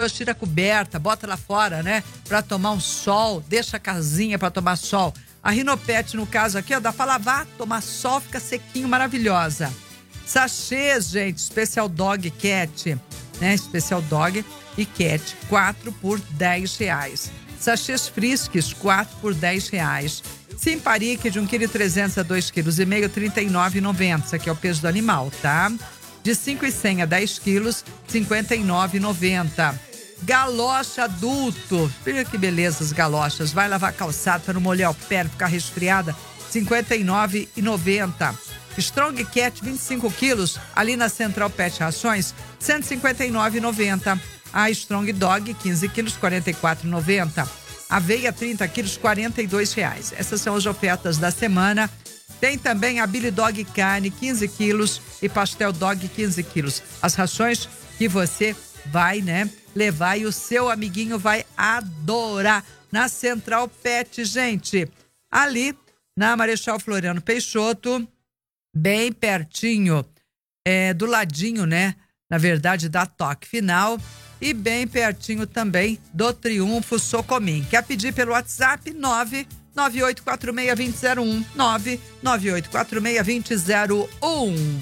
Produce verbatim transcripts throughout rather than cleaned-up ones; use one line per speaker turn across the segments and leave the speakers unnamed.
pessoas tira a coberta, bota lá fora, né? Pra tomar um sol, deixa a casinha pra tomar sol. A Rinopet, no caso aqui, ó, dá pra lavar, tomar sol, fica sequinho, maravilhosa. Sachês, gente, Special Dog Cat, né? Special Dog e Cat, quatro por dez reais. Sachês Friskies, quatro por dez reais. Simparique de um vírgula trezentos quilos a dois vírgula cinco quilos, trinta e nove reais e noventa centavos. Isso aqui é o peso do animal, tá? De cinco e cem a dez quilos, cinquenta e nove reais e noventa centavos. Galocha adulto. Olha que beleza as galochas. Vai lavar calçado para não molhar o pé, não ficar resfriada. cinquenta e nove reais e noventa centavos. Strong Cat, vinte e cinco quilos, ali na Central Pet Rações, cento e cinquenta e nove reais e noventa centavos. A Strong Dog, quinze quilos, quarenta e quatro reais e noventa centavos. Aveia, trinta quilos, quarenta e dois reais. Essas são as ofertas da semana. Tem também a Billy Dog Carne, quinze quilos, e Pastel Dog, quinze quilos. As rações que você vai, né, levar e o seu amiguinho vai adorar. Na Central Pet, gente. Ali, na Marechal Floriano Peixoto, bem pertinho, é, do ladinho, né, na verdade, da Toque Final. E bem pertinho também do Triunfo Socomim. Quer pedir pelo WhatsApp? nove nove oito quatro seis dois zero zero um. nove nove oito quatro seis dois zero zero um.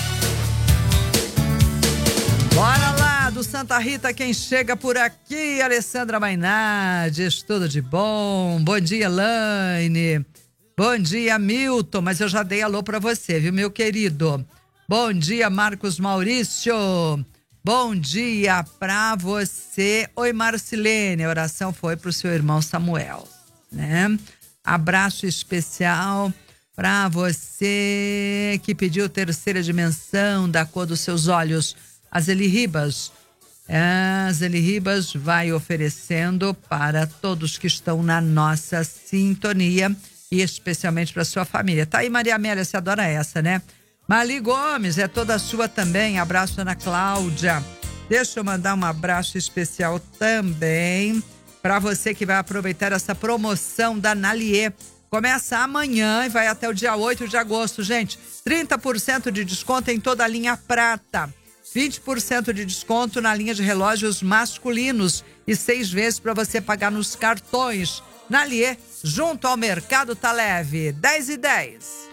Bora lá, do Santa Rita, quem chega por aqui? Alessandra Mainardes, tudo de bom? Bom dia, Elaine. Bom dia, Milton. Mas eu já dei alô pra você, viu, meu querido? Bom dia, Marcos Maurício. Bom dia pra você. Oi, Marcilene. A oração foi pro seu irmão Samuel, né? Abraço especial pra você que pediu terceira dimensão da cor dos seus olhos. A Zeli Ribas. A Zeli Ribas vai oferecendo para todos que estão na nossa sintonia e especialmente para sua família. Tá aí, Maria Amélia, você adora essa, né? Mali Gomes, é toda sua também. Abraço, Ana Cláudia. Deixa eu mandar um abraço especial também para você que vai aproveitar essa promoção da Nalier. Começa amanhã e vai até o dia oito de agosto, gente. trinta por cento de desconto em toda a linha prata. vinte por cento de desconto na linha de relógios masculinos e seis vezes para você pagar nos cartões. Nalier, junto ao Mercado Tá Leve. dez e dez.